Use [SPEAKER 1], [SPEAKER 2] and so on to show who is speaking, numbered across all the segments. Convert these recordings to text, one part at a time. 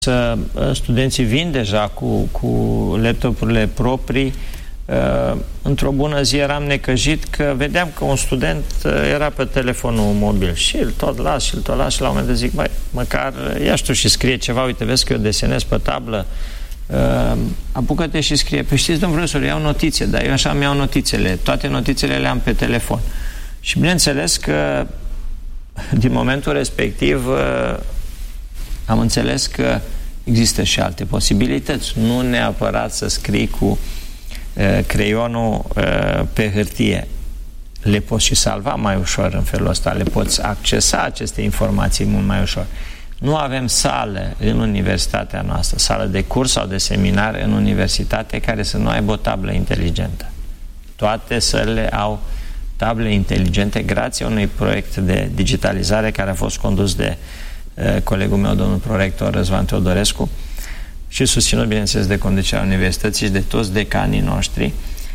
[SPEAKER 1] Studenții vin deja cu laptopurile proprii. Într-o bună zi eram necăjit că vedeam că un student era pe telefonul mobil și îl tot las și la un moment dat zic, măcar ia tu și scrie ceva, uite, vezi că eu desenez pe tablă, apucă-te și scrie. Păi știți, domnul profesor, iau notițe, dar eu așa îmi iau notițele, toate notițele le am pe telefon. Și bineînțeles că din momentul respectiv am înțeles că există și alte posibilități. Nu neapărat să scrii cu creionul pe hârtie. Le poți și salva mai ușor în felul ăsta, le poți accesa aceste informații mult mai ușor. Nu avem sală în universitatea noastră, sală de curs sau de seminar în universitate care să nu aibă o tablă inteligentă. Toate sălile au table inteligente grație unui proiect de digitalizare care a fost condus de colegul meu, domnul prorector Răzvan Teodorescu, și susținut, bineînțeles, de conducerea universității și de toți decanii noștri.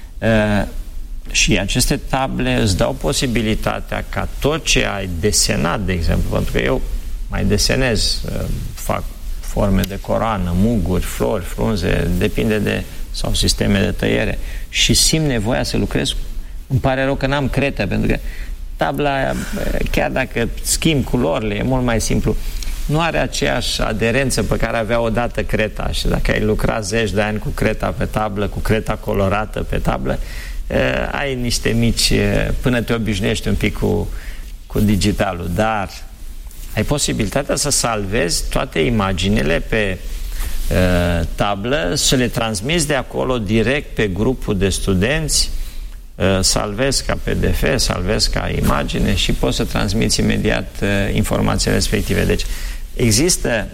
[SPEAKER 1] Și aceste table îți dau posibilitatea ca tot ce ai desenat, de exemplu, pentru că eu mai desenez, fac forme de coroană, muguri, flori, frunze, depinde de, sau sisteme de tăiere, și simt nevoia să lucrez. Îmi pare rău că n-am cretă, pentru că tabla aia, chiar dacă schimb culorile, e mult mai simplu. Nu are aceeași aderență pe care avea odată creta, și dacă ai lucrat zeci de ani cu creta pe tablă, cu creta colorată pe tablă, ai niște mici, până te obișnuiești un pic cu digitalul, dar ai posibilitatea să salvezi toate imaginile pe tablă, să le transmiți de acolo direct pe grupul de studenți, salvezi ca PDF, salvezi ca imagine și poți să transmiți imediat informațiile respective. Deci există,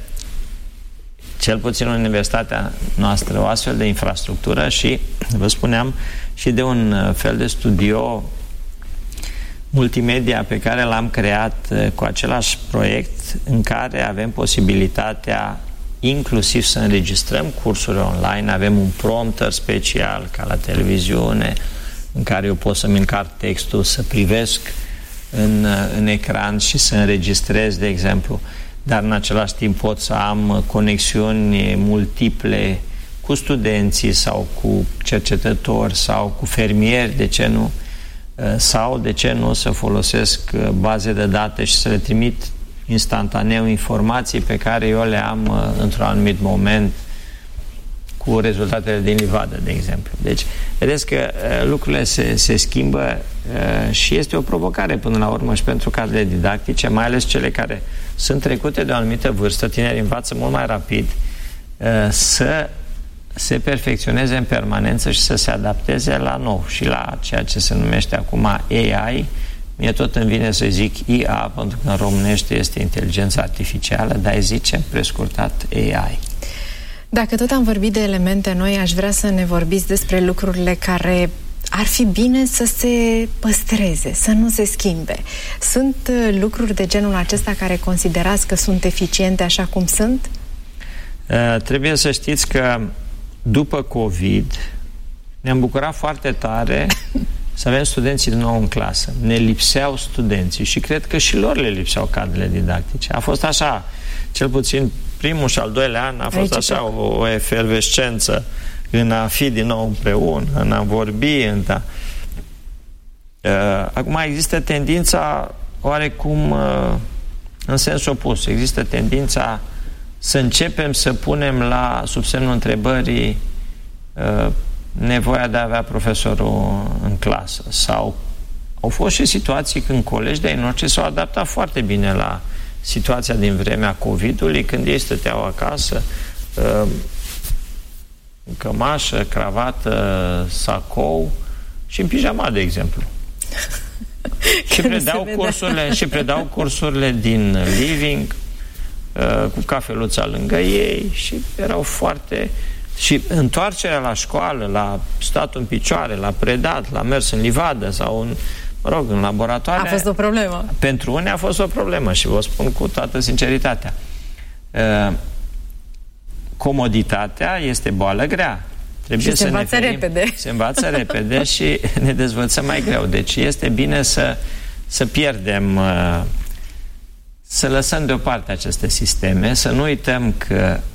[SPEAKER 1] cel puțin în universitatea noastră, o astfel de infrastructură și, vă spuneam, și de un fel de studio multimedia pe care l-am creat cu același proiect, în care avem posibilitatea inclusiv să înregistrăm cursuri online, avem un prompter special ca la televiziune, în care eu pot să-mi încarc textul, să privesc în ecran și să înregistrez, de exemplu, dar în același timp pot să am conexiuni multiple cu studenții sau cu cercetători sau cu fermieri, de ce nu? Sau, de ce nu, să folosesc baze de date și să le trimit instantaneu informații pe care eu le am într-un anumit moment cu rezultatele din livadă, de exemplu. Deci, vedeți că lucrurile se schimbă și este o provocare până la urmă și pentru cadrele didactice, mai ales cele care sunt trecute de o anumită vârstă, tinerii învață mult mai rapid, să se perfecționeze în permanență și să se adapteze la nou și la ceea ce se numește acum AI. Mie tot îmi vine să zic IA, pentru că în românește este inteligența artificială, dar îi zicem prescurtat AI.
[SPEAKER 2] Dacă tot am vorbit de elemente noi, aș vrea să ne vorbiți despre lucrurile care ar fi bine să se păstreze, să nu se schimbe. Sunt lucruri de genul acesta care considerați că sunt eficiente așa cum sunt?
[SPEAKER 1] Trebuie să știți că după COVID ne-am bucurat foarte tare să avem studenții din nou în clasă. Ne lipseau studenții și cred că și lor le lipseau cadrele didactice. A fost așa, cel puțin primul și al doilea an a fost așa o efervescență în a fi din nou împreună, în a vorbi, acum există tendința oarecum în sens opus. Există tendința să începem să punem sub semnul întrebării nevoia de a avea profesorul în clasă. Sau au fost și situații când colegi de-ai noștri s-au adaptat foarte bine la situația din vremea COVID-ului, când ei stăteau acasă, în cămașă, cravată, sacou și în pijama, de exemplu. și predau cursurile din living, cu cafeluța lângă ei și erau foarte... Și întoarcerea la școală, la stat în picioare, la predat, la mers în livadă sau în laboratoare...
[SPEAKER 2] A fost o problemă.
[SPEAKER 1] Pentru unii a fost o problemă și vă spun cu toată sinceritatea. Comoditatea este boală grea. Trebuie
[SPEAKER 2] și se învață repede.
[SPEAKER 1] Se învață repede și ne dezvățăm mai greu. Deci este bine să pierdem, să lăsăm deoparte aceste sisteme, să nu uităm că